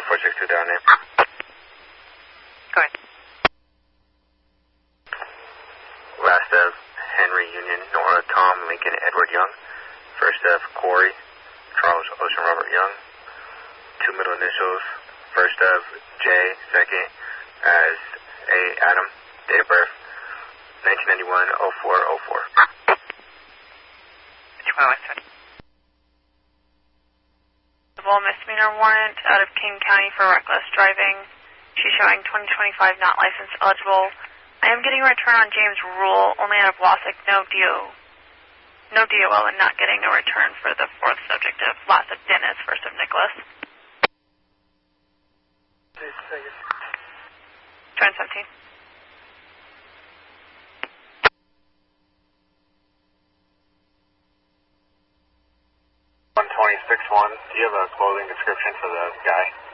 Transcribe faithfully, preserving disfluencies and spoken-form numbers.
four six two down name. Go ahead. Last of Henry Union, Nora, Tom, Lincoln, Edward Young. First of Corey, Charles, Ocean, Robert Young. Two middle initials. First of J, second as A, Adam. Date of birth, nineteen ninety-one oh four oh four. Civil misdemeanor warrant out of King County for reckless driving. She's showing twenty twenty-five not license eligible. I am getting a return on James Rule, only out of Wassick, no D O. No D O L, and not getting a return for the fourth subject of last of Dennis, first of Nicholas. Turn seventeen. one twenty-six one, do you have a clothing description for the guy?